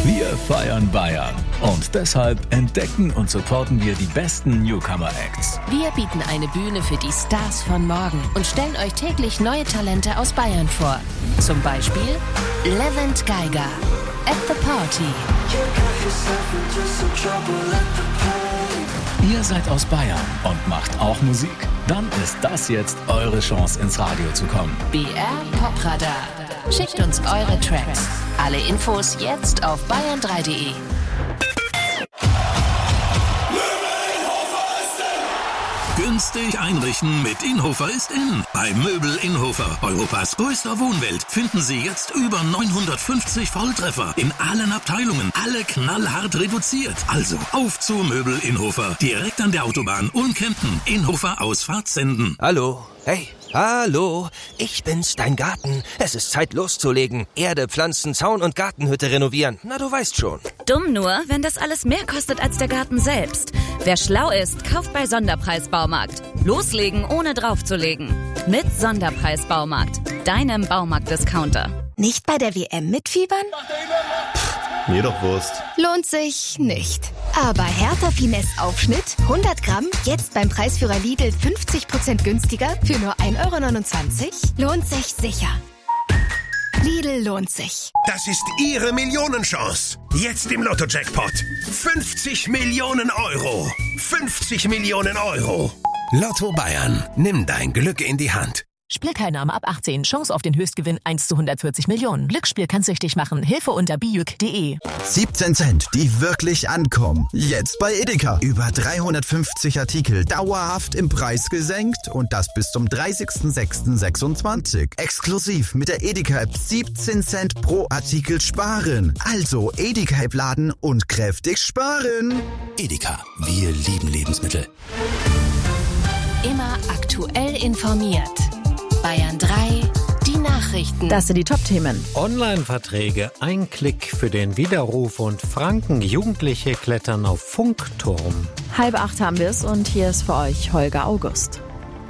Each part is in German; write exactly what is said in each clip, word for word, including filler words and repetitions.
Wir feiern Bayern und deshalb entdecken und supporten wir die besten Newcomer-Acts. Wir bieten eine Bühne für die Stars von morgen und stellen euch täglich neue Talente aus Bayern vor. Zum Beispiel Levent Geiger, At the Party. Ihr seid aus Bayern und macht auch Musik? Dann ist das jetzt eure Chance, ins Radio zu kommen. B R Popradar. Schickt uns eure Tracks. Alle Infos jetzt auf bayern drei punkt de. Günstig einrichten mit Inhofer ist in. Bei Möbel Inhofer, Europas größter Wohnwelt, finden Sie jetzt über neunhundertfünfzig Volltreffer in allen Abteilungen. Alle knallhart reduziert. Also auf zu Möbel Inhofer. Direkt an der Autobahn Ulm-Kempten. Inhofer Ausfahrt Senden. Hallo. Hey. Hallo, ich bin's, dein Garten. Es ist Zeit loszulegen. Erde, Pflanzen, Zaun und Gartenhütte renovieren. Na, du weißt schon. Dumm nur, wenn das alles mehr kostet als der Garten selbst. Wer schlau ist, kauft bei Sonderpreis Baumarkt. Loslegen, ohne draufzulegen. Mit Sonderpreis Baumarkt. Deinem Baumarkt-Discounter. Nicht bei der W M mitfiebern? Pff, mir doch Wurst. Lohnt sich nicht. Aber Hertha Finesse Aufschnitt, hundert Gramm, jetzt beim Preisführer Lidl fünfzig Prozent günstiger für nur ein Euro neunundzwanzig? Lohnt sich sicher. Lidl lohnt sich. Das ist Ihre Millionenchance. Jetzt im Lotto-Jackpot. fünfzig Millionen Euro. fünfzig Millionen Euro. Lotto Bayern. Nimm dein Glück in die Hand. Spielteilnahme ab achtzehn. Chance auf den Höchstgewinn eins zu hundertvierzig Millionen. Glücksspiel kann süchtig machen. Hilfe unter bijuk punkt de. siebzehn Cent, die wirklich ankommen. Jetzt bei Edeka. Über dreihundertfünfzig Artikel dauerhaft im Preis gesenkt und das bis zum dreißigsten sechsten sechsundzwanzig. Exklusiv mit der Edeka-App siebzehn Cent pro Artikel sparen. Also Edeka-App laden und kräftig sparen. Edeka, wir lieben Lebensmittel. Immer aktuell informiert. Bayern drei, die Nachrichten. Das sind die Top-Themen. Online-Verträge, ein Klick für den Widerruf und Franken. Jugendliche klettern auf Funkturm. Halb acht haben wir es und hier ist für euch Holger August.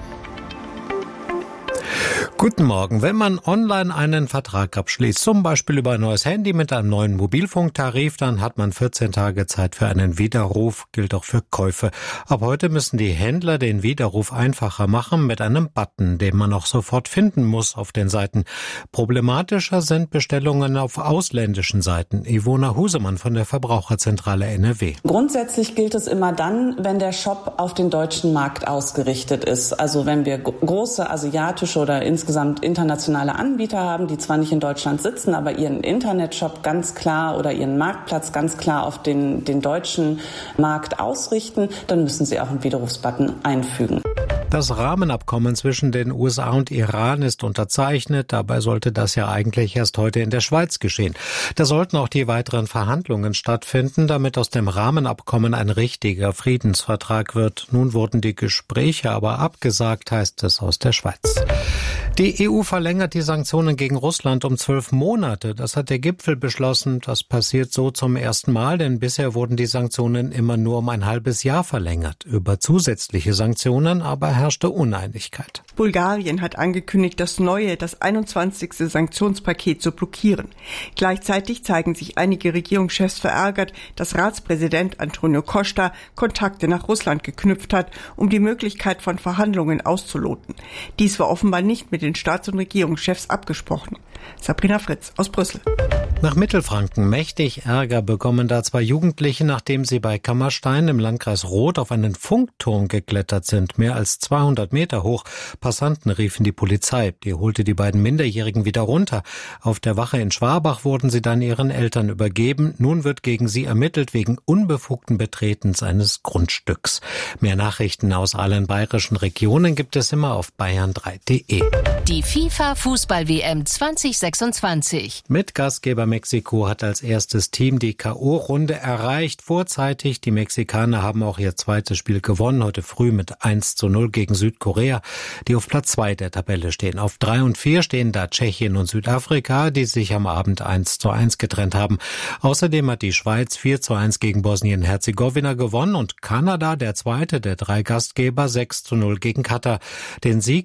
Guten Morgen. Wenn man online einen Vertrag abschließt, zum Beispiel über ein neues Handy mit einem neuen Mobilfunktarif, dann hat man vierzehn Tage Zeit für einen Widerruf, gilt auch für Käufe. Ab heute müssen die Händler den Widerruf einfacher machen mit einem Button, den man auch sofort finden muss auf den Seiten. Problematischer sind Bestellungen auf ausländischen Seiten. Ivona Husemann von der Verbraucherzentrale N R W. Grundsätzlich gilt es immer dann, wenn der Shop auf den deutschen Markt ausgerichtet ist. Also wenn wir große asiatische oder insgesamt internationale Anbieter haben, die zwar nicht in Deutschland sitzen, aber ihren Internetshop ganz klar oder ihren Marktplatz ganz klar auf den, den deutschen Markt ausrichten, dann müssen sie auch einen Widerrufsbutton einfügen. Das Rahmenabkommen zwischen den U S A und Iran ist unterzeichnet. Dabei sollte das ja eigentlich erst heute in der Schweiz geschehen. Da sollten auch die weiteren Verhandlungen stattfinden, damit aus dem Rahmenabkommen ein richtiger Friedensvertrag wird. Nun wurden die Gespräche aber abgesagt, heißt es aus der Schweiz. Die E U verlängert die Sanktionen gegen Russland um zwölf Monate. Das hat der Gipfel beschlossen. Das passiert so zum ersten Mal, denn bisher wurden die Sanktionen immer nur um ein halbes Jahr verlängert. Über zusätzliche Sanktionen aber herrschte Uneinigkeit. Bulgarien hat angekündigt, das neue, das einundzwanzigste Sanktionspaket zu blockieren. Gleichzeitig zeigen sich einige Regierungschefs verärgert, dass Ratspräsident Antonio Costa Kontakte nach Russland geknüpft hat, um die Möglichkeit von Verhandlungen auszuloten. Dies war offenbar nicht mit den Staats- und Regierungschefs abgesprochen. Sabrina Fritz aus Brüssel. Nach Mittelfranken mächtig Ärger bekommen da zwei Jugendliche, nachdem sie bei Kammerstein im Landkreis Roth auf einen Funkturm geklettert sind, mehr als zweihundert Meter hoch. Passanten riefen die Polizei, die holte die beiden Minderjährigen wieder runter. Auf der Wache in Schwabach wurden sie dann ihren Eltern übergeben. Nun wird gegen sie ermittelt wegen unbefugten Betretens eines Grundstücks. Mehr Nachrichten aus allen bayerischen Regionen gibt es immer auf bayern drei punkt de. Die FIFA-Fußball-W M zwanzig sechsundzwanzig. Mit Gastgeber Mexiko hat als erstes Team die K O-Runde erreicht. Vorzeitig, die Mexikaner haben auch ihr zweites Spiel gewonnen, heute früh mit eins zu null gegen Südkorea, die auf Platz zwei der Tabelle stehen. Auf drei und vier stehen da Tschechien und Südafrika, die sich am Abend eins zu eins getrennt haben. Außerdem hat die Schweiz vier zu eins gegen Bosnien-Herzegowina gewonnen und Kanada, der zweite der drei Gastgeber, sechs zu null gegen Katar. Den Sieg